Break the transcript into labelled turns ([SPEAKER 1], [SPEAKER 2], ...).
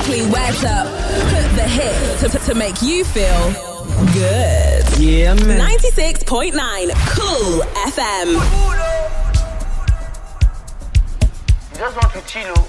[SPEAKER 1] exactly where to put the hit to make you feel good.
[SPEAKER 2] Yeah, man.
[SPEAKER 1] 96.9 Cool FM.
[SPEAKER 3] Just want to chill.